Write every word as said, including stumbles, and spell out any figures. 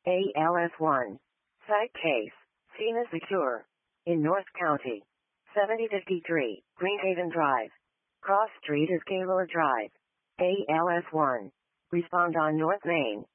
A L S one. Site case. Cena Secure. In North County. seventy fifty-three, Greenhaven Drive. Cross Street is Gaylord Drive. A L S one. Respond on North Main.